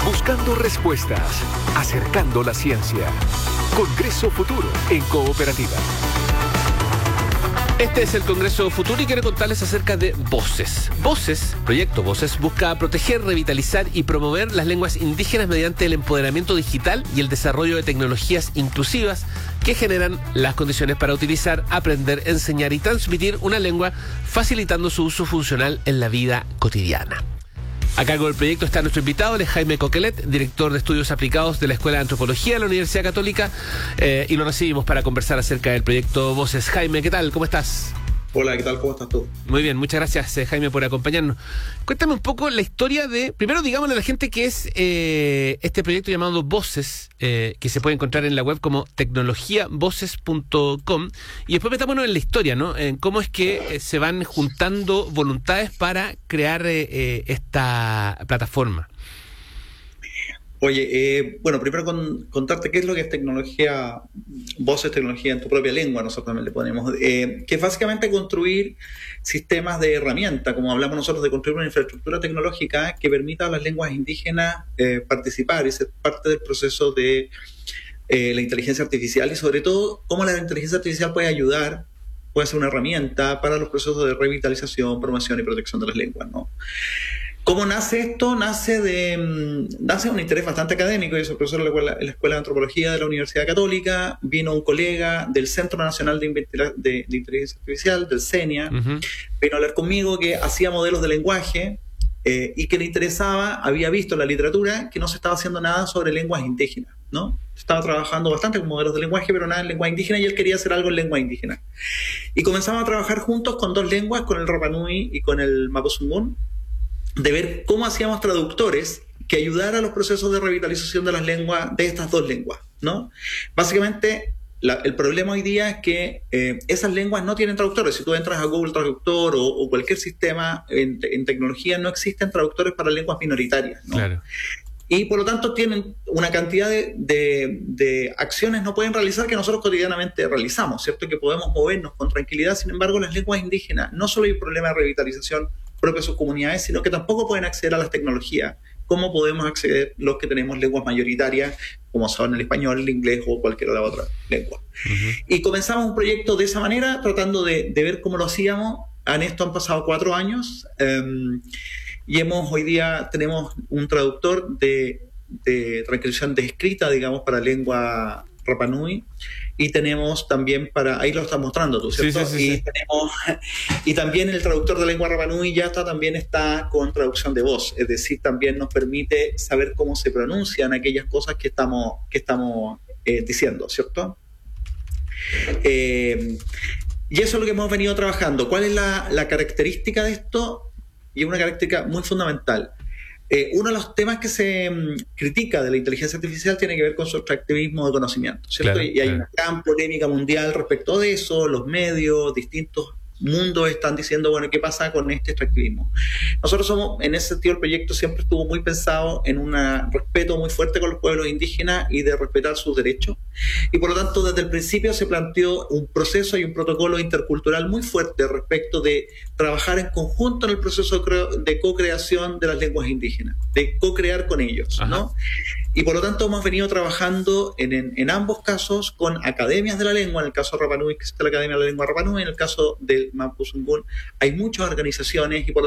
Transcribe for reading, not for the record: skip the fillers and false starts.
Buscando respuestas, acercando la ciencia. Congreso Futuro en Cooperativa. Este es el Congreso Futuro y quiero contarles acerca de Voces. Proyecto Voces, busca proteger, revitalizar y promover las lenguas indígenas mediante el empoderamiento digital y el desarrollo de tecnologías inclusivas que generan las condiciones para utilizar, aprender, enseñar y transmitir una lengua, facilitando su uso funcional en la vida cotidiana. A cargo del proyecto está nuestro invitado, él es Jaime Coquelet, director de estudios aplicados de la Escuela de Antropología de la Universidad Católica, y lo recibimos para conversar acerca del proyecto Voces. Jaime, ¿qué tal? ¿Cómo estás? Hola, ¿qué tal? ¿Cómo estás tú? Muy bien, muchas gracias, Jaime, por acompañarnos. Cuéntame un poco la historia de... Primero, digámosle a la gente qué es este proyecto llamado Voces, que se puede encontrar en la web como tecnologiavoces.com, y después metámonos en la historia, ¿no? En cómo es que se van juntando voluntades para crear esta plataforma. Oye, bueno, primero contarte qué es lo que es tecnología, Voces, tecnología en tu propia lengua, nosotros también le ponemos, que es básicamente construir sistemas de herramienta, como hablamos nosotros de construir una infraestructura tecnológica que permita a las lenguas indígenas participar y ser parte del proceso de la inteligencia artificial, y sobre todo cómo la inteligencia artificial puede ayudar, puede ser una herramienta para los procesos de revitalización, promoción y protección de las lenguas, ¿no? ¿Cómo nace esto? Nace un interés bastante académico. Yo soy profesor en la Escuela de Antropología de la Universidad Católica. Vino un colega del Centro Nacional de Inteligencia Artificial, del CENIA, vino a hablar conmigo, que hacía modelos de lenguaje y que le interesaba, había visto en la literatura que no se estaba haciendo nada sobre lenguas indígenas, ¿no? Estaba trabajando bastante con modelos de lenguaje, pero nada en lengua indígena, y él quería hacer algo en lengua indígena. Y comenzamos a trabajar juntos con dos lenguas, con el Rapa Nui y con el Mapudungun, de ver cómo hacíamos traductores que ayudaran a los procesos de revitalización de las lenguas, de estas dos lenguas, ¿no? Básicamente, el problema hoy día es que esas lenguas no tienen traductores. Si tú entras a Google Traductor o cualquier sistema en tecnología, no existen traductores para lenguas minoritarias, ¿no? Claro. Y por lo tanto tienen una cantidad de acciones no pueden realizar que nosotros cotidianamente realizamos, ¿cierto? Que podemos movernos con tranquilidad. Sin embargo, las lenguas indígenas no solo hay un problema de revitalización propia de sus comunidades, sino que tampoco pueden acceder a las tecnologías. ¿Cómo podemos acceder los que tenemos lenguas mayoritarias, como son el español, el inglés o cualquier otra lengua? Y comenzamos un proyecto de esa manera, tratando de ver cómo lo hacíamos. En esto han pasado 4 años, y hoy día tenemos un traductor de transcripción de escrita, digamos, para lengua Rapa Nui, y tenemos también ahí lo estás mostrando tú, ¿cierto? Sí. Y también el traductor de lengua Rapa Nui también está con traducción de voz, es decir, también nos permite saber cómo se pronuncian aquellas cosas que estamos diciendo, ¿cierto? Y eso es lo que hemos venido trabajando. ¿Cuál es la característica de esto? Y es una característica muy fundamental. Uno de los temas que se critica de la inteligencia artificial tiene que ver con su extractivismo de conocimiento, ¿cierto? Claro, y hay una gran polémica mundial respecto de eso. Los medios, distintos mundos están diciendo, bueno, ¿qué pasa con este extractivismo? Nosotros en ese sentido, el proyecto siempre estuvo muy pensado en un respeto muy fuerte con los pueblos indígenas y de respetar sus derechos. Y por lo tanto, desde el principio se planteó un proceso y un protocolo intercultural muy fuerte respecto de trabajar en conjunto en el proceso de co-creación de las lenguas indígenas, de co-crear con ellos, ¿no? Y por lo tanto hemos venido trabajando en ambos casos con academias de la lengua. En el caso de Rapa Nui, que existe la Academia de la Lengua Rapa Nui, en el caso del Mapudungun hay muchas organizaciones, y por